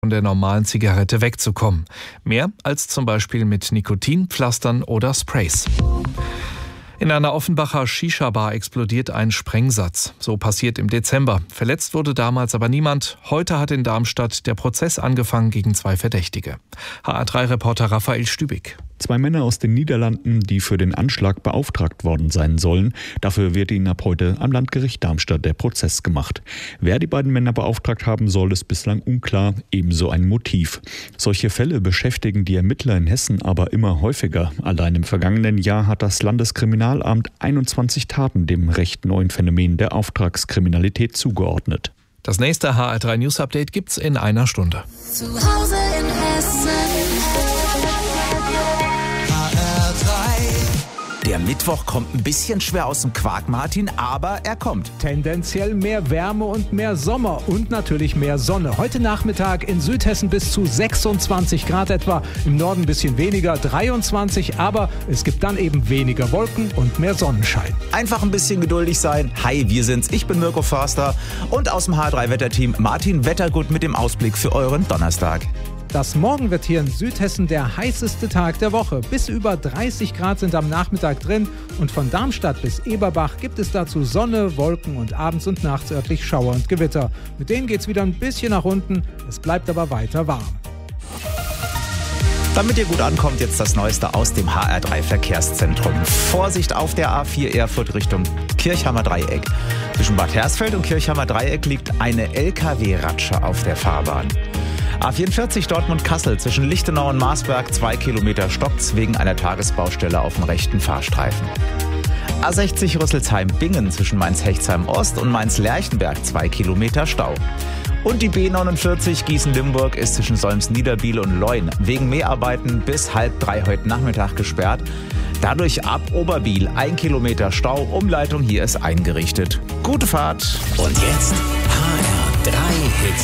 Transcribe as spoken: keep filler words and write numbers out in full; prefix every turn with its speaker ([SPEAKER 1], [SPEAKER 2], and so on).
[SPEAKER 1] von der normalen Zigarette wegzukommen. Mehr als zum Beispiel mit Nikotinpflastern oder Sprays. In einer Offenbacher Shisha-Bar explodiert ein Sprengsatz. So passiert im Dezember. Verletzt wurde damals aber niemand. Heute hat in Darmstadt der Prozess angefangen gegen zwei Verdächtige. H A drei Reporter Raphael Stübig.
[SPEAKER 2] Zwei Männer aus den Niederlanden, die für den Anschlag beauftragt worden sein sollen. Dafür wird ihnen ab heute am Landgericht Darmstadt der Prozess gemacht. Wer die beiden Männer beauftragt haben soll, ist bislang unklar, ebenso ein Motiv. Solche Fälle beschäftigen die Ermittler in Hessen aber immer häufiger. Allein im vergangenen Jahr hat das Landeskriminalamt einundzwanzig Taten dem recht neuen Phänomen der Auftragskriminalität zugeordnet.
[SPEAKER 1] Das nächste H A drei News Update gibt's in einer Stunde.
[SPEAKER 3] Zu Hause in Hessen.
[SPEAKER 4] Der Mittwoch kommt ein bisschen schwer aus dem Quark, Martin, aber er kommt.
[SPEAKER 5] Tendenziell mehr Wärme und mehr Sommer und natürlich mehr Sonne. Heute Nachmittag in Südhessen bis zu sechsundzwanzig Grad etwa, im Norden ein bisschen weniger, dreiundzwanzig, aber es gibt dann eben weniger Wolken und mehr Sonnenschein.
[SPEAKER 4] Einfach ein bisschen geduldig sein. Hi, wir sind's. Ich bin Mirko Förster und aus dem H A drei Wetterteam Martin Wettergut mit dem Ausblick für euren Donnerstag.
[SPEAKER 5] Das Morgen wird hier in Südhessen der heißeste Tag der Woche. Bis über dreißig Grad sind am Nachmittag drin und von Darmstadt bis Eberbach gibt es dazu Sonne, Wolken und abends und nachts örtlich Schauer und Gewitter. Mit denen geht's wieder ein bisschen nach unten, es bleibt aber weiter warm.
[SPEAKER 4] Damit ihr gut ankommt, jetzt das Neueste aus dem H R drei Verkehrszentrum. Vorsicht auf der A vier Erfurt Richtung Kirchhammer Dreieck. Zwischen Bad Hersfeld und Kirchhammer Dreieck liegt eine L K W-Ratsche auf der Fahrbahn. A vierundvierzig Dortmund-Kassel zwischen Lichtenau und Marsberg, zwei Kilometer stockt's wegen einer Tagesbaustelle auf dem rechten Fahrstreifen. A sechzig Rüsselsheim-Bingen zwischen Mainz-Hechtsheim-Ost und Mainz-Lerchenberg, zwei Kilometer Stau. Und die B neunundvierzig Gießen-Limburg ist zwischen Solms-Niederbiel und Leun wegen Mäharbeiten bis halb drei heute Nachmittag gesperrt. Dadurch ab Oberbiel ein Kilometer Stau, Umleitung hier ist eingerichtet. Gute Fahrt!
[SPEAKER 6] Und jetzt H R drei Hits.